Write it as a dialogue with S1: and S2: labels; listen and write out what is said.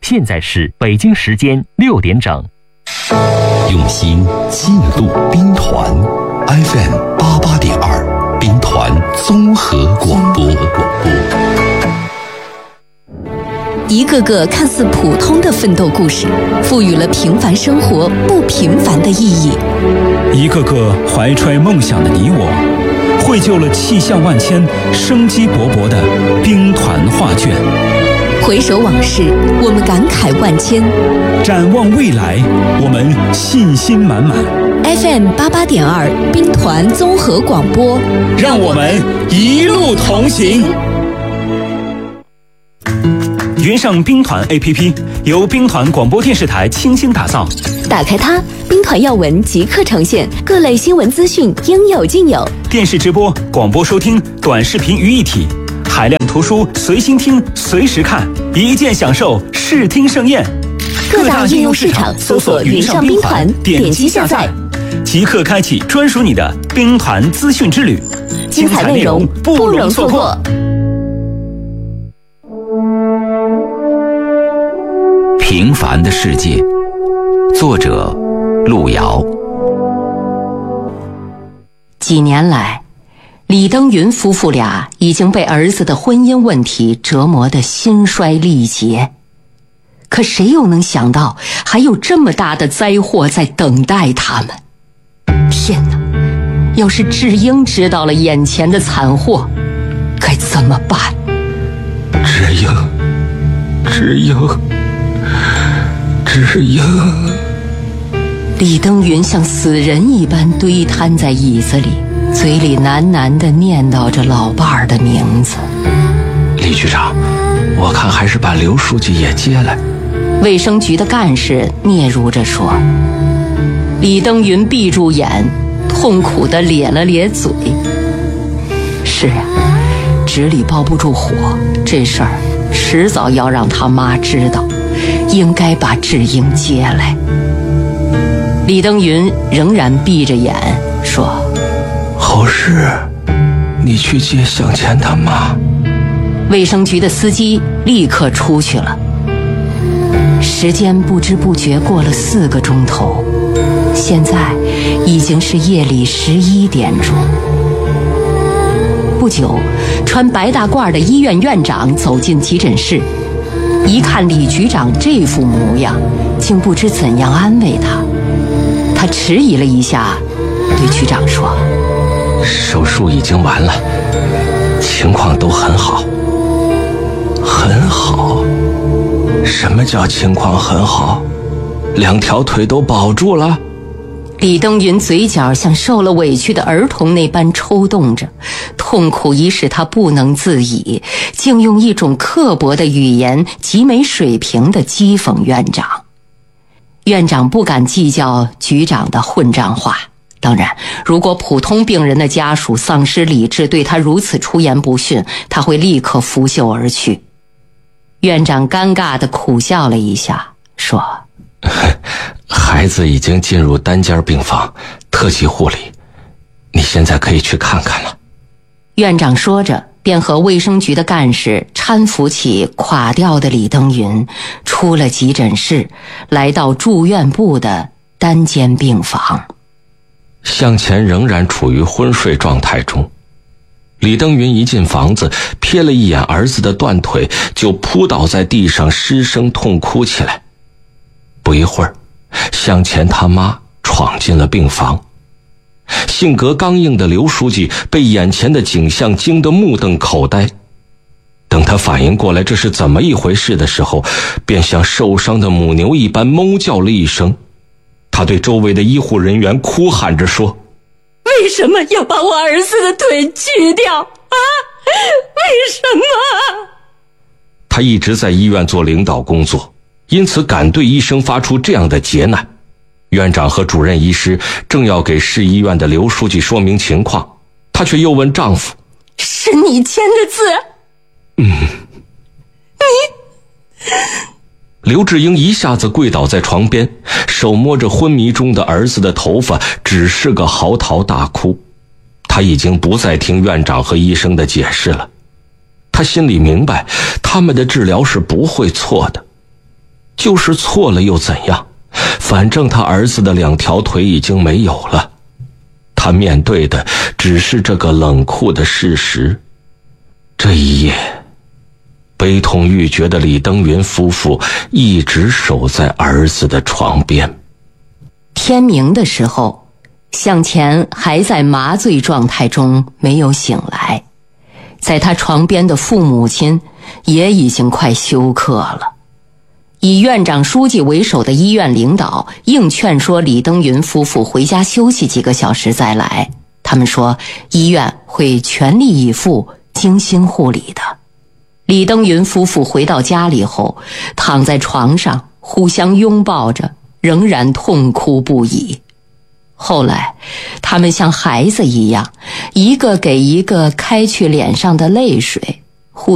S1: 现在是北京时间6点整。
S2: 用心记录兵团 FM88.2兵团综合广播。
S3: 一个个看似普通的奋斗故事，赋予了平凡生活不平凡的意义。
S4: 一个个怀揣梦想的你我，绘就了气象万千、生机勃勃的兵团画卷。
S3: 回首往事，我们感慨万千；
S4: 展望未来，我们信心满满。
S3: FM88.2兵团综合广播，
S4: 让我们一路同行。云上兵团 APP 由兵团广播电视台倾心打造，
S3: 打开它，兵团要闻即刻呈现，各类新闻资讯应有尽有，
S4: 电视直播、广播收听、短视频于一体，海量图书随心听、随时看，一键享受视听盛宴。
S3: 各大应用市场搜索云上兵团，点击下载，
S4: 即刻开启专属你的兵团资讯之旅，
S3: 精彩内容不容错过。
S2: 平凡的世界，作者路遥。
S5: 几年来，李登云夫妇俩已经被儿子的婚姻问题折磨得心衰力竭，可谁又能想到还有这么大的灾祸在等待他们？天哪，要是智英知道了眼前的惨祸，该怎么办？
S2: 智英，
S5: 李登云像死人一般堆瘫在椅子里，嘴里喃喃地念叨着老伴儿的名字。
S2: 李局长，我看还是把刘书记也接来。
S5: 卫生局的干事嗫嚅着说。李登云闭住眼，痛苦地咧了咧嘴。是呀，纸里包不住火，这事儿迟早要让他妈知道，应该把智英接来。李登云仍然闭着眼说：
S2: 侯氏，你去接向前他妈。
S5: 卫生局的司机立刻出去了。时间不知不觉过了4个钟头，现在已经是夜里11点钟。不久，穿白大褂的医院院长走进急诊室，一看李局长这副模样，竟不知怎样安慰他。他迟疑了一下，对局长说：
S2: 手术已经完了，情况都很好。很好？什么叫情况很好？2条腿都保住了？
S5: 李登云嘴角像受了委屈的儿童那般抽动着，痛苦已使他不能自已，竟用一种刻薄的语言极没水平地讥讽院长。院长不敢计较局长的混账话，当然，如果普通病人的家属丧失理智，对他如此出言不逊，他会立刻拂袖而去。院长尴尬地苦笑了一下，说：
S2: 孩子已经进入单间病房，特级护理，你现在可以去看看了。
S5: 院长说着，便和卫生局的干事搀扶起垮掉的李登云，出了急诊室，来到住院部的单间病房。
S2: 向前仍然处于昏睡状态中。李登云一进房子，瞥了一眼儿子的断腿，就扑倒在地上失声痛哭起来。不一会儿，向前他妈闯进了病房。性格刚硬的刘书记被眼前的景象惊得目瞪口呆。等他反应过来这是怎么一回事的时候，便像受伤的母牛一般哞叫了一声。他对周围的医护人员哭喊着说：
S5: 为什么要把我儿子的腿锯掉啊？为什么？
S2: 他一直在医院做领导工作，因此敢对医生发出这样的劫难。院长和主任医师正要给市医院的刘书记说明情况，她却又问丈夫：
S5: 是你签的字？
S2: 你……刘志英一下子跪倒在床边，手摸着昏迷中的儿子的头发，只是个嚎啕大哭。他已经不再听院长和医生的解释了，他心里明白他们的治疗是不会错的。 就是错了又怎样？反正他儿子的2条腿已经没有了，他面对的只是这个冷酷的事实。这一夜，悲痛欲绝的李登云夫妇一直守在儿子的床边。
S5: 天明的时候，向前还在麻醉状态中没有醒来，在他床边的父母亲也已经快休克了。以院长书记为首的医院领导硬劝说李登云夫妇回家休息几个小时再来，他们说医院会全力以赴精心护理的。李登云夫妇回到家里后，躺在床上互相拥抱着，仍然痛哭不已。后来他们像孩子一样，一个给一个开去脸上的泪水，